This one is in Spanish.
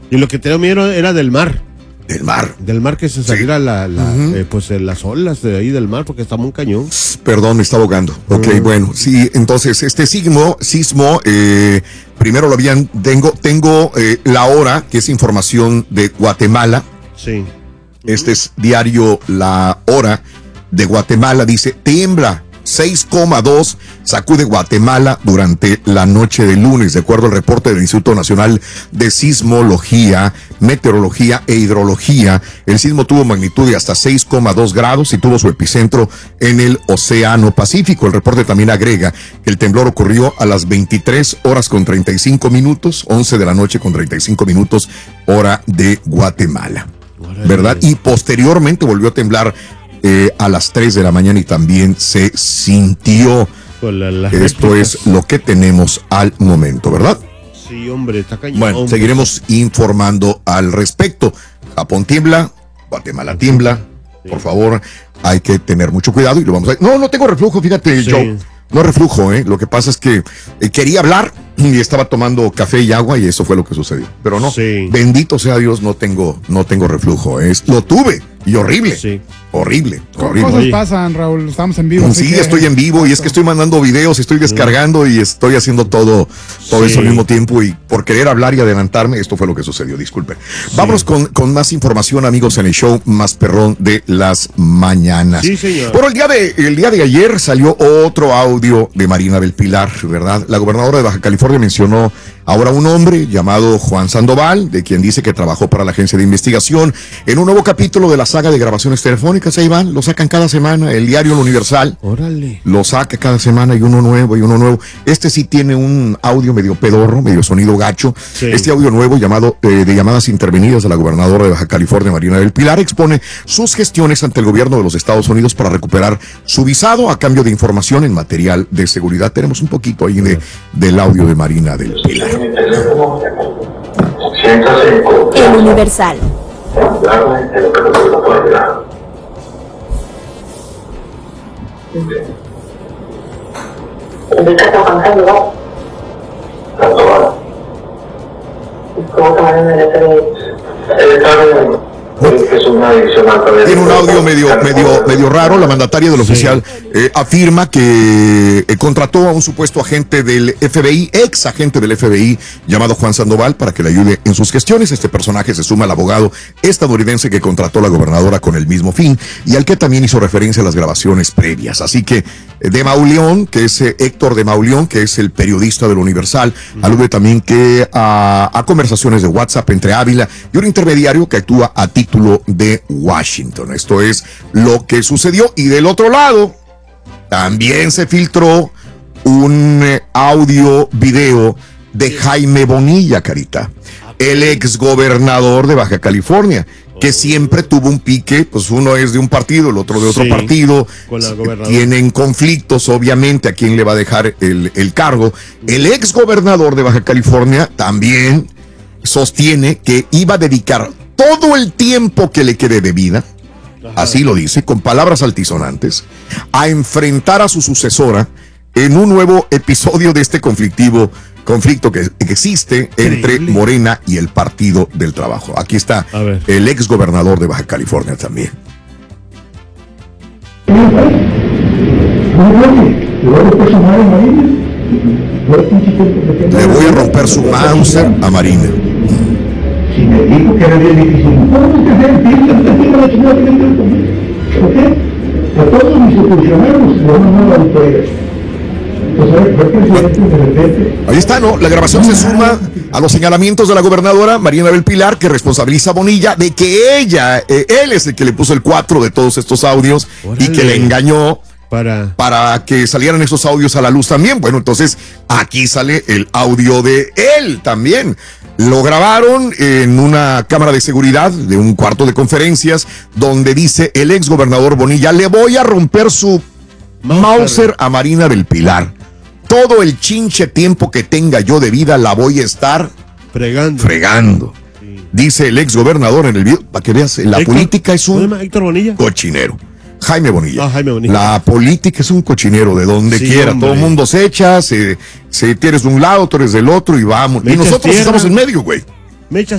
Y lo que tenía miedo era del mar. Del mar. Del mar, que se saliera las olas de ahí del mar, porque está muy cañón. Perdón, me está ahogando. Ok, bueno, sí, entonces este sismo, primero tengo la hora, que es información de Guatemala. Sí. Este es diario La Hora de Guatemala, dice, tiembla 6,2 sacude Guatemala durante la noche de lunes, de acuerdo al reporte del Instituto Nacional de Sismología, Meteorología e Hidrología. El sismo tuvo magnitud de hasta 6,2 grados y tuvo su epicentro en el Océano Pacífico. El reporte también agrega que el temblor ocurrió a las 23 horas con 35 minutos, 11 de la noche con 35 minutos, hora de Guatemala, ¿verdad? Y posteriormente volvió a temblar a las 3 de la mañana y también se sintió. Esto es lo que tenemos al momento, ¿verdad? Sí, hombre, está cañón. Bueno, seguiremos informando al respecto. Japón tiembla, Guatemala tiembla. Sí. Por favor, hay que tener mucho cuidado y lo vamos a... No tengo reflujo, fíjate, sí. Joe. No reflujo, Lo que pasa es que quería hablar y estaba tomando café y agua y eso fue lo que sucedió. Pero no, sí. Bendito sea Dios, no tengo reflujo. Lo tuve y horrible. Sí. Horrible. Cosas pasan, Raúl, estamos en vivo. Sí, estoy en vivo y es que estoy mandando videos, estoy descargando y estoy haciendo todo eso al mismo tiempo y por querer hablar y adelantarme, esto fue lo que sucedió, disculpen. Sí. Vámonos con más información, amigos, en el show más perrón de las mañanas. Sí, señor. Por el día de ayer salió otro audio de Marina del Pilar, ¿verdad? La gobernadora de Baja California mencionó ahora un hombre llamado Juan Sandoval, de quien dice que trabajó para la agencia de investigación en un nuevo capítulo de la saga de grabaciones telefónicas. Ahí van, lo sacan cada semana, el diario El Universal. Órale. Lo saca cada semana y uno nuevo. Este sí tiene un audio medio pedorro, medio sonido gacho. Sí. Este audio nuevo llamado de llamadas intervenidas de la gobernadora de Baja California, Marina del Pilar, expone sus gestiones ante el gobierno de los Estados Unidos para recuperar su visado a cambio de información en material de seguridad. Tenemos un poquito ahí del audio de Marina del Pilar. El Universal. Tiene un audio medio raro. La mandataria del oficial afirma que contrató a un supuesto agente del FBI, ex agente del FBI, llamado Juan Sandoval, para que le ayude en sus gestiones. Este personaje se suma al abogado estadounidense que contrató a la gobernadora con el mismo fin y al que también hizo referencia a las grabaciones previas. Así que de Mauleón, que es Héctor de Mauleón, que es el periodista del Universal, alude también que a conversaciones de WhatsApp entre Ávila y un intermediario que actúa a título de Washington. Esto es lo que sucedió. Y del otro lado, también se filtró un video de Jaime Bonilla, Carita, el ex gobernador de Baja California, que siempre tuvo un pique, pues uno es de un partido, el otro de otro partido, tienen conflictos, obviamente, a quién le va a dejar el cargo. El ex gobernador de Baja California también sostiene que iba a dedicar todo el tiempo que le quede de vida, así lo dice, con palabras altisonantes, a enfrentar a su sucesora en un nuevo episodio de este conflicto que existe entre Morena y el Partido del Trabajo. Aquí está el ex gobernador de Baja California también. Le voy a romper su Mauser a Marina. Si me dijo que era bien difícil, no tenemos que hacer la chingada que me ¿ok? A todos mis funcionarios le van a dar la autoridad. Ahí está, ¿no? La grabación se suma a los señalamientos de la gobernadora Marina del Pilar, que responsabiliza a Bonilla de que él es el que le puso el 4 de todos estos audios. Órale. Y que le engañó para que salieran esos audios a la luz también. Bueno, entonces aquí sale el audio de él también. Lo grabaron en una cámara de seguridad de un cuarto de conferencias donde dice el ex gobernador Bonilla: le voy a romper su Mauser a Marina del Pilar. Todo el chinche tiempo que tenga yo de vida la voy a estar fregando. Sí. Dice el ex gobernador en el video, para que veas, la política es un cochinero. Jaime Bonilla. La política es un cochinero de donde quiera. Hombre. Todo el mundo se echa, se tienes de un lado, tú eres del otro y vamos. Y nosotros estamos en medio, güey.